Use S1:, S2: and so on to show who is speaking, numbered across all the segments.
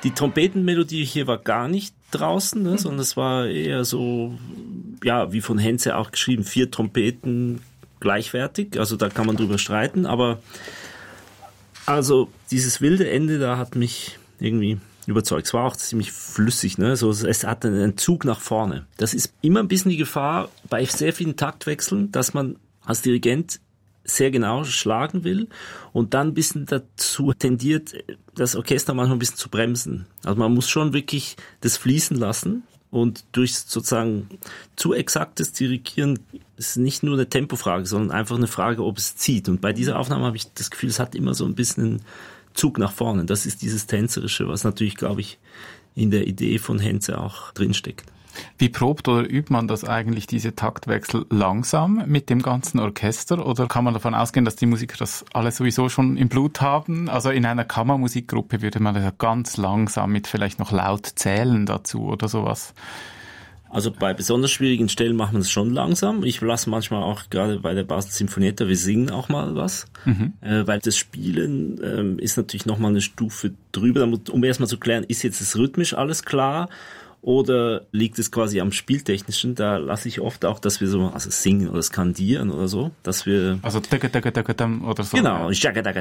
S1: Die Trompetenmelodie hier war gar nicht draußen, ne, sondern es war eher so, ja, wie von Henze auch geschrieben, 4 Trompeten gleichwertig. Also da kann man drüber streiten, aber also dieses wilde Ende da hat mich irgendwie überzeugt. Es war auch ziemlich flüssig, ne? So, es hatte einen Zug nach vorne. Das ist immer ein bisschen die Gefahr bei sehr vielen Taktwechseln, dass man als Dirigent sehr genau schlagen will und dann ein bisschen dazu tendiert, das Orchester manchmal ein bisschen zu bremsen. Also man muss schon wirklich das fließen lassen und durch sozusagen zu exaktes Dirigieren ist nicht nur eine Tempofrage, sondern einfach eine Frage, ob es zieht. Und bei dieser Aufnahme habe ich das Gefühl, es hat immer so ein bisschen einen Zug nach vorne. Das ist dieses Tänzerische, was natürlich, glaube ich, in der Idee von Henze auch drinsteckt.
S2: Wie probt oder übt man das eigentlich, diese Taktwechsel, langsam mit dem ganzen Orchester? Oder kann man davon ausgehen, dass die Musiker das alles sowieso schon im Blut haben? Also in einer Kammermusikgruppe würde man das ja ganz langsam mit vielleicht noch laut zählen dazu oder sowas.
S1: Also bei besonders schwierigen Stellen macht man es schon langsam. Ich lasse manchmal auch gerade bei der Basel Sinfonietta, wir singen auch mal was, weil das Spielen ist natürlich nochmal eine Stufe drüber, um erstmal zu klären, ist jetzt das rhythmisch alles klar oder liegt es quasi am Spieltechnischen? Da lasse ich oft auch, dass wir so singen oder skandieren oder so, dass wir...
S2: Also oder so.
S1: Genau,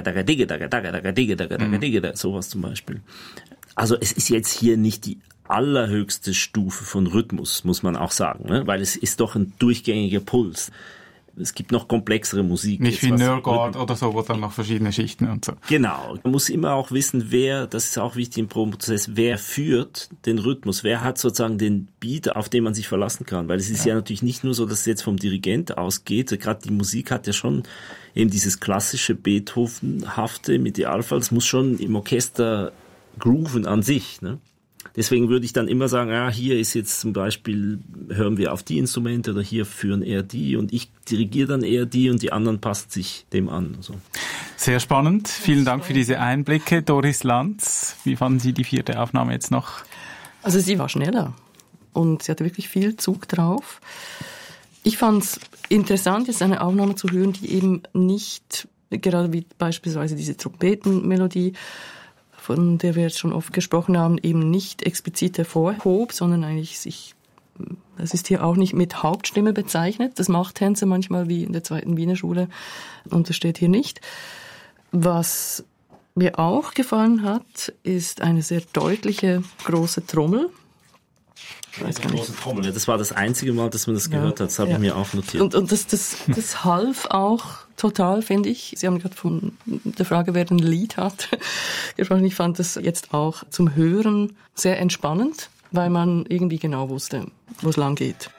S1: sowas zum Beispiel. Also es ist jetzt hier nicht die allerhöchste Stufe von Rhythmus, muss man auch sagen, ne? Weil es ist doch ein durchgängiger Puls. Es gibt noch komplexere Musik.
S2: Nicht wie Nörgard oder so, wo dann noch verschiedene Schichten und so.
S1: Genau. Man muss immer auch wissen, das ist auch wichtig im Probenprozess, wer führt den Rhythmus, wer hat sozusagen den Beat, auf den man sich verlassen kann. Weil es ist ja natürlich nicht nur so, dass es jetzt vom Dirigent ausgeht. Gerade die Musik hat ja schon eben dieses klassische Beethovenhafte im Idealfall. Es muss schon im Orchester grooven an sich, ne? Deswegen würde ich dann immer sagen, hier ist jetzt zum Beispiel, hören wir auf die Instrumente oder hier führen eher die und ich dirigiere dann eher die und die anderen passen sich dem an. So.
S2: Sehr spannend. Vielen Dank für diese Einblicke. Doris Lanz, wie fanden Sie die 4. Aufnahme jetzt noch?
S3: Also sie war schneller und sie hatte wirklich viel Zug drauf. Ich fand es interessant, jetzt eine Aufnahme zu hören, die eben nicht, gerade wie beispielsweise diese Trompetenmelodie, von der wir jetzt schon oft gesprochen haben, eben nicht explizit hervorhob, sondern eigentlich das ist hier auch nicht mit Hauptstimme bezeichnet. Das macht Henze manchmal wie in der 2. Wiener Schule und das steht hier nicht. Was mir auch gefallen hat, ist eine sehr deutliche große Trommel.
S1: Große Trommel. Das war das einzige Mal, dass man das gehört hat. Das habe ich mir auch notiert.
S3: Und das half auch total, finde ich. Sie haben gerade von der Frage, wer ein Lied hat, gesprochen. Ich fand das jetzt auch zum Hören sehr entspannend, weil man irgendwie genau wusste, wo es lang geht.